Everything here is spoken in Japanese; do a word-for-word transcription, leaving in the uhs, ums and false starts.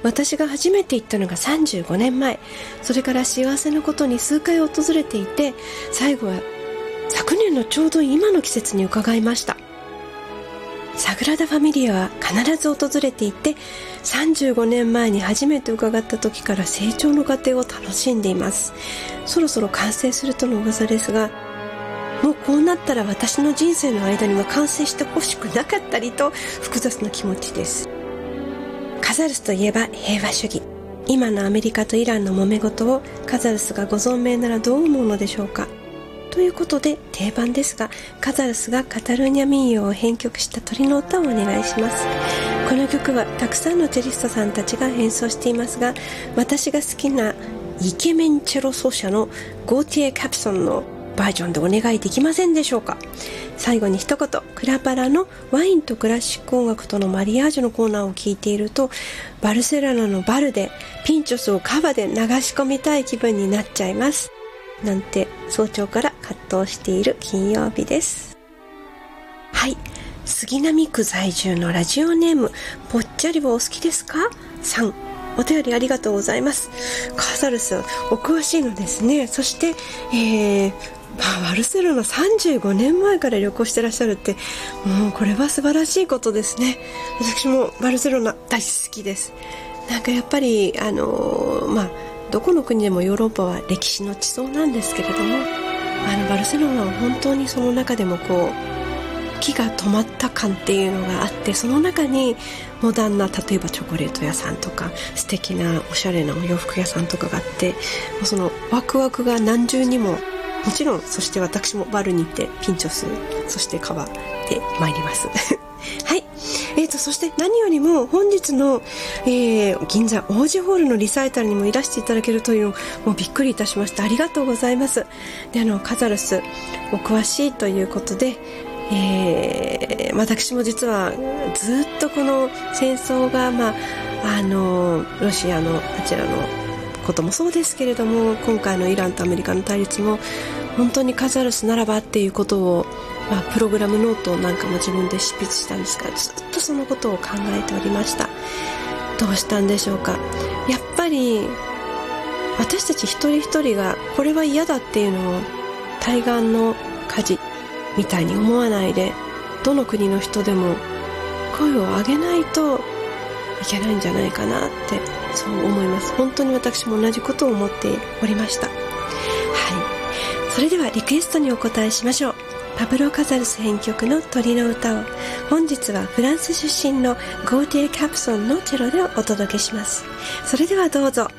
私が初めて行ったのがさんじゅうごねんまえ。それから幸せなことに数回訪れていて、最後は昨年のちょうど今の季節に伺いました。サグラダ・ファミリアは必ず訪れていて、さんじゅうごねんまえに初めて伺った時から成長の過程を楽しんでいます。そろそろ完成するとの噂ですが、もうこうなったら私の人生の間には完成してほしくなかったりと複雑な気持ちです。カザルスといえば平和主義。今のアメリカとイランの揉め事をカザルスがご存命ならどう思うのでしょうか。ということで定番ですが、カザルスがカタルーニャ民謡を編曲した鳥の歌をお願いします。この曲はたくさんのチェリストさんたちが演奏していますが、私が好きなイケメンチェロ奏者のゴーティエ・カプソンのバージョンでお願いできませんでしょうか。最後に一言、クラパラのワインとクラシック音楽とのマリアージュのコーナーを聞いていると、バルセロナのバルでピンチョスをカバで流し込みたい気分になっちゃいますなんて、早朝から葛藤している金曜日です。はい、杉並区在住のラジオネームぽっちゃりはお好きですかさん、お便りありがとうございます。カザルスお詳しいのですね。そして、えーまあ、バルセロナさんじゅうごねんまえから旅行してらっしゃるって、もうこれは素晴らしいことですね。私もバルセロナ大好きです。なんかやっぱりあのー、まあどこの国でもヨーロッパは歴史の地層なんですけれども、あのバルセロナは本当にその中でもこう気が止まった感っていうのがあって、その中にモダンな、例えばチョコレート屋さんとか素敵なおしゃれなお洋服屋さんとかがあって、そのワクワクが何重にも、もちろん、そして私もバルに行ってピンチョス、そしてカバで参りますはい、えーとそして何よりも本日の、えー、銀座王子ホールのリサイタルにもいらしていただけるというのもうびっくりいたしました。ありがとうございます。で、あのカザルスお詳しいということで、えー、私も実はずっとこの戦争が、まあ、あのロシアのあちらのこともそうですけれども、今回のイランとアメリカの対立も本当にカザルスならばっていうことを、まあ、プログラムノートなんかも自分で執筆したんですが、ずっとそのことを考えておりました。どうしたんでしょうか。やっぱり私たち一人一人がこれは嫌だっていうのを対岸の火事みたいに思わないで、どの国の人でも声を上げないといけないんじゃないかなって、そう思います。本当に私も同じことを思っておりました。はい、それではリクエストにお答えしましょう。パブロ・カザルス編曲の鳥の歌を、本日はフランス出身のゴーティエ・カプソンのチェロでお届けします。それではどうぞ。